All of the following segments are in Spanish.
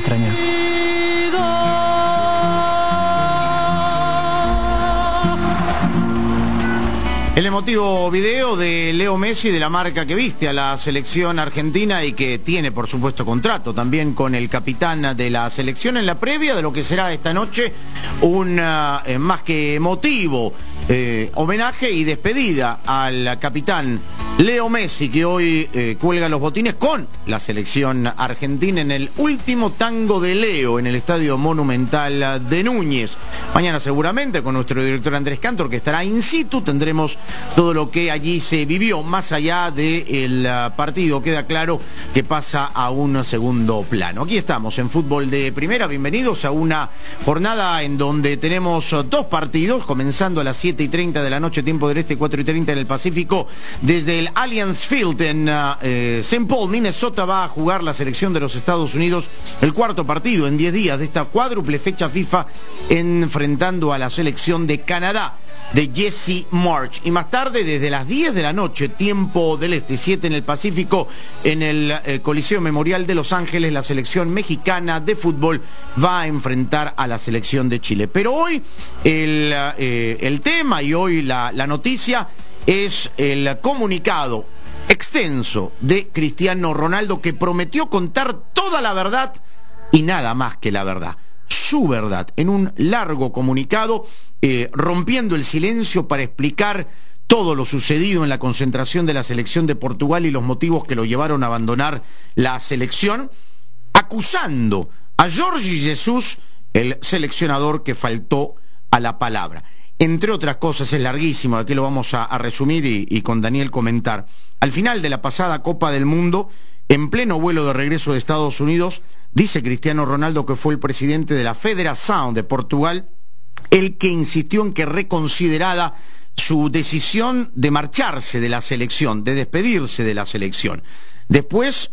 extrañar. El emotivo video de Leo Messi, de la marca que viste a la selección argentina y que tiene, por supuesto, contrato también con el capitán de la selección en la previa de lo que será esta noche un más que emotivo homenaje y despedida al capitán Leo Messi, que hoy cuelga los botines con la selección argentina en el último tango de Leo en el Estadio Monumental de Núñez. Mañana seguramente con nuestro director Andrés Cantor, que estará in situ, tendremos todo lo que allí se vivió, más allá del partido. Queda claro que pasa a un segundo plano. Aquí estamos en Fútbol de Primera, bienvenidos a una jornada en donde tenemos dos partidos, comenzando a las 7:30 de la noche, tiempo del este, 4:30 en el Pacífico, desde el Allianz Field en St. Paul, Minnesota. Va a jugar la selección de los Estados Unidos el cuarto partido en 10 días de esta cuádruple fecha FIFA, enfrentando a la selección de Canadá de Jesse Marsch. Y más tarde, desde las 10 de la noche, tiempo del este, 7 en el Pacífico, en el Coliseo Memorial de Los Ángeles, la selección mexicana de fútbol va a enfrentar a la selección de Chile. Pero hoy el tema y hoy la noticia es el comunicado extenso de Cristiano Ronaldo, que prometió contar toda la verdad y nada más que la verdad, su verdad, en un largo comunicado, rompiendo el silencio para explicar todo lo sucedido en la concentración de la selección de Portugal y los motivos que lo llevaron a abandonar la selección, acusando a Jorge Jesus, el seleccionador que faltó a la palabra. Entre otras cosas, es larguísimo, aquí lo vamos a resumir y con Daniel comentar. Al final de la pasada Copa del Mundo, en pleno vuelo de regreso de Estados Unidos, dice Cristiano Ronaldo que fue el presidente de la Federação de Portugal el que insistió en que reconsiderara su decisión de marcharse de la selección, de despedirse de la selección. Después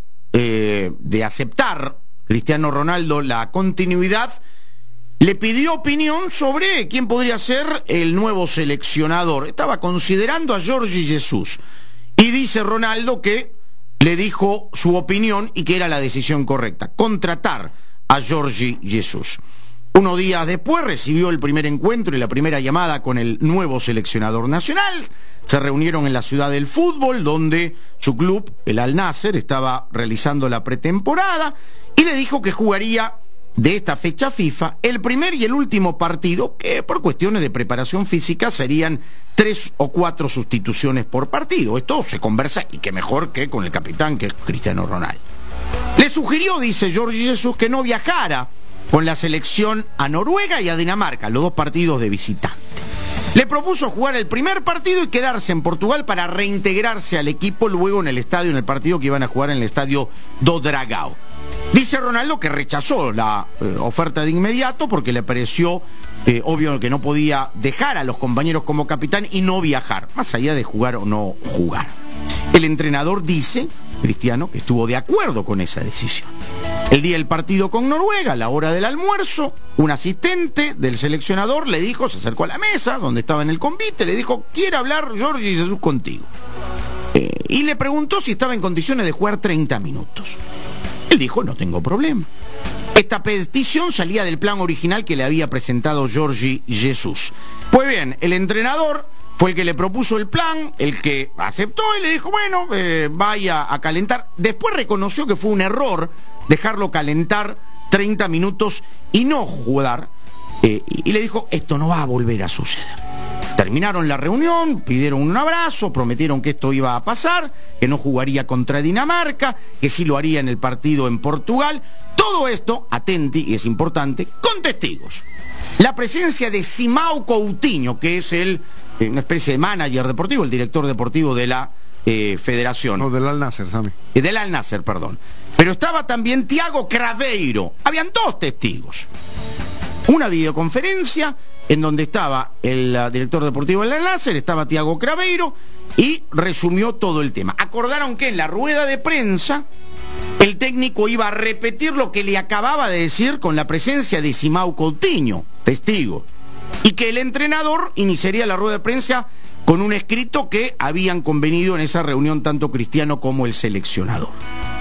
de aceptar Cristiano Ronaldo la continuidad, le pidió opinión sobre quién podría ser el nuevo seleccionador. Estaba considerando a Jorge Jesus. Y dice Ronaldo que le dijo su opinión y que era la decisión correcta: contratar a Jorge Jesus. Unos días después recibió el primer encuentro y la primera llamada con el nuevo seleccionador nacional. Se reunieron en la ciudad del fútbol, donde su club, el Al Nassr, estaba realizando la pretemporada, y le dijo que jugaría de esta fecha FIFA el primer y el último partido, que por cuestiones de preparación física serían 3 o 4 sustituciones por partido. Esto se conversa, y que mejor que con el capitán, que es Cristiano Ronaldo. Le sugirió, dice Jorge Jesus, que no viajara con la selección a Noruega y a Dinamarca, los dos partidos de visitante. Le propuso jugar el primer partido y quedarse en Portugal para reintegrarse al equipo luego en el estadio, en el partido que iban a jugar en el estadio do Dragão. Dice Ronaldo que rechazó la oferta de inmediato porque le pareció obvio que no podía dejar a los compañeros como capitán y no viajar, más allá de jugar o no jugar. El entrenador dice, Cristiano, que estuvo de acuerdo con esa decisión. El día del partido con Noruega, a la hora del almuerzo, un asistente del seleccionador le dijo, se acercó a la mesa donde estaba en el convite, le dijo: quiere hablar Jorge Jesus contigo. Y le preguntó si estaba en condiciones de jugar 30 minutos. Él dijo: no tengo problema. Esta petición salía del plan original que le había presentado Jorge Jesus. Pues bien, el entrenador fue el que le propuso el plan, el que aceptó y le dijo: bueno, vaya a calentar. Después reconoció que fue un error dejarlo calentar 30 minutos y no jugar. Y le dijo: esto no va a volver a suceder. Terminaron la reunión, pidieron un abrazo, prometieron que esto iba a pasar, que no jugaría contra Dinamarca, que sí lo haría en el partido en Portugal. Todo esto, atenti, y es importante, con testigos. La presencia de Simão Coutinho, que es una especie de manager deportivo, el director deportivo de la federación. No, del Al Nassr, Sami. Del Al Nassr, perdón. Pero estaba también Thiago Craveiro. Habían 2 testigos. Una videoconferencia en donde estaba el director deportivo del Al Nassr, estaba Thiago Craveiro, y resumió todo el tema. Acordaron que en la rueda de prensa el técnico iba a repetir lo que le acababa de decir con la presencia de Simão Coutinho, testigo, y que el entrenador iniciaría la rueda de prensa con un escrito que habían convenido en esa reunión tanto Cristiano como el seleccionador.